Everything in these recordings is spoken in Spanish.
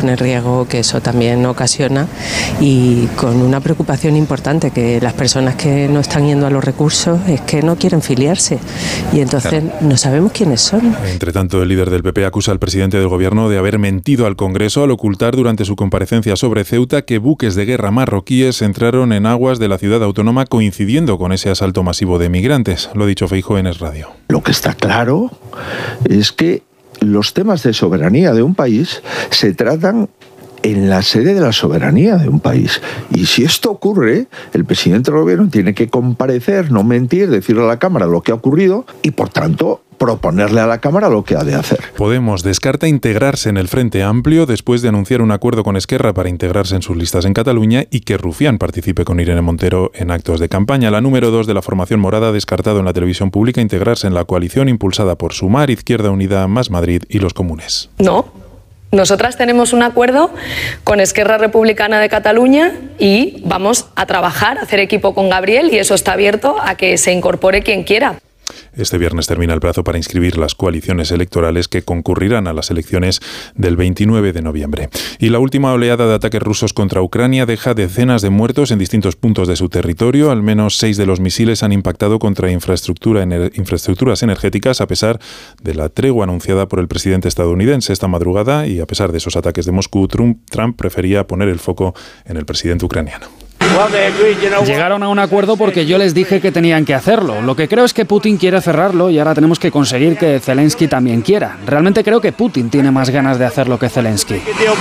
con el riesgo que eso también ocasiona y con una preocupación importante, que las personas que no están yendo a los recursos es que no quieren filiarse y entonces no sabemos quiénes son. Entre tanto, el líder del PP acusa al presidente del gobierno de haber mentido al Congreso al ocultar durante su comparecencia sobre Ceuta que buques de guerra marroquíes entraron en aguas de la ciudad autónoma coincidiendo con ese asalto masivo de migrantes. Lo ha dicho Feijóo en Es Radio. Lo que está claro es que los temas de soberanía de un país se tratan en la sede de la soberanía de un país. Y si esto ocurre, el presidente del gobierno tiene que comparecer, no mentir, decirle a la Cámara lo que ha ocurrido y, por tanto, proponerle a la Cámara lo que ha de hacer. Podemos descarta integrarse en el Frente Amplio después de anunciar un acuerdo con Esquerra para integrarse en sus listas en Cataluña y que Rufián participe con Irene Montero en actos de campaña. La número 2 de la formación morada ha descartado en la televisión pública integrarse en la coalición impulsada por Sumar, Izquierda Unida, Más Madrid y Los Comunes. No. Nosotras tenemos un acuerdo con Esquerra Republicana de Cataluña y vamos a trabajar, a hacer equipo con Gabriel y eso está abierto a que se incorpore quien quiera. Este viernes termina el plazo para inscribir las coaliciones electorales que concurrirán a las elecciones del 29 de noviembre. Y la última oleada de ataques rusos contra Ucrania deja decenas de muertos en distintos puntos de su territorio. Al menos 6 de los misiles han impactado contra infraestructuras energéticas a pesar de la tregua anunciada por el presidente estadounidense esta madrugada y a pesar de esos ataques de Moscú, Trump prefería poner el foco en el presidente ucraniano. Llegaron a un acuerdo porque yo les dije que tenían que hacerlo. Lo que creo es que Putin quiere cerrarlo y ahora tenemos que conseguir que Zelensky también quiera. Realmente creo que Putin tiene más ganas de hacerlo que Zelensky.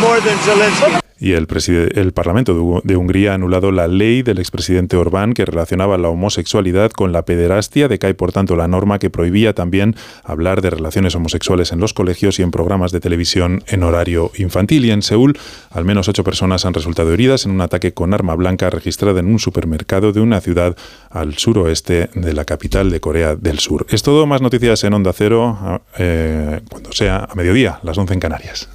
Y el Parlamento de Hungría ha anulado la ley del expresidente Orbán que relacionaba la homosexualidad con la pederastia. Decae, por tanto, la norma que prohibía también hablar de relaciones homosexuales en los colegios y en programas de televisión en horario infantil. Y en Seúl, al menos 8 personas han resultado heridas en un ataque con arma blanca registrado en un supermercado de una ciudad al suroeste de la capital de Corea del Sur. Es todo, más noticias en Onda Cero, cuando sea a mediodía, las 11 en Canarias.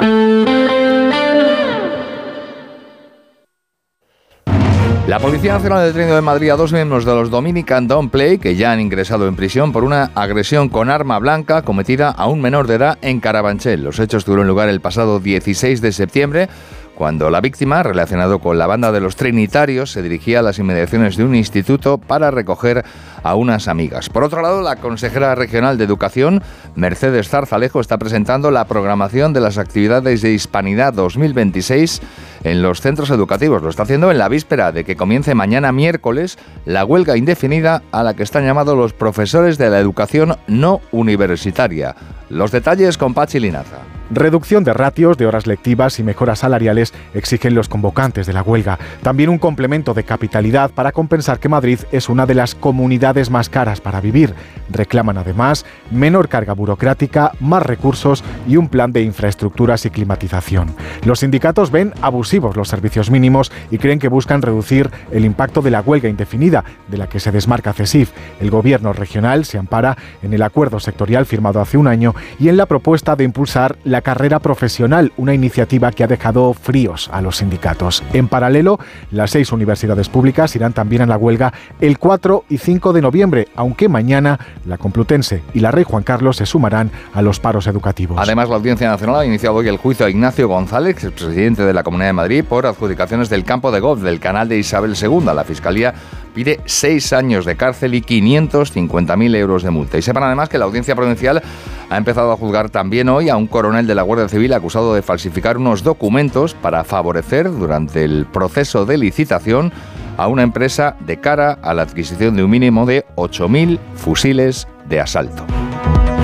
La Policía Nacional ha detenido en Madrid a 2 miembros de los Dominican Don't Play que ya han ingresado en prisión por una agresión con arma blanca cometida a un menor de edad en Carabanchel. Los hechos tuvieron lugar el pasado 16 de septiembre, cuando la víctima, relacionado con la banda de los Trinitarios, se dirigía a las inmediaciones de un instituto para recoger a unas amigas. Por otro lado, la consejera regional de Educación, Mercedes Zarzalejo, está presentando la programación de las actividades de Hispanidad 2026 en los centros educativos. Lo está haciendo en la víspera de que comience mañana miércoles la huelga indefinida a la que están llamados los profesores de la educación no universitaria. Los detalles con Pachi Linaza. Reducción de ratios, de horas lectivas y mejoras salariales exigen los convocantes de la huelga. También un complemento de capitalidad para compensar que Madrid es una de las comunidades más caras para vivir. Reclaman además menor carga burocrática, más recursos y un plan de infraestructuras y climatización. Los sindicatos ven abusivos los servicios mínimos y creen que buscan reducir el impacto de la huelga indefinida, de la que se desmarca CESIF. El gobierno regional se ampara en el acuerdo sectorial firmado hace un año y en la propuesta de impulsar la carrera profesional, una iniciativa que ha dejado fríos a los sindicatos. En paralelo, las 6 universidades públicas irán también a la huelga el 4 y 5 de noviembre, aunque mañana la Complutense y la Rey Juan Carlos se sumarán a los paros educativos. Además, la Audiencia Nacional ha iniciado hoy el juicio a Ignacio González, expresidente de la Comunidad de Madrid, por adjudicaciones del campo de golf del canal de Isabel II. La Fiscalía pide 6 años de cárcel y 550.000 euros de multa. Y sepan además que la Audiencia Provincial ha empezado a juzgar también hoy a un coronel de la Guardia Civil acusado de falsificar unos documentos para favorecer durante el proceso de licitación a una empresa de cara a la adquisición de un mínimo de 8.000 fusiles de asalto.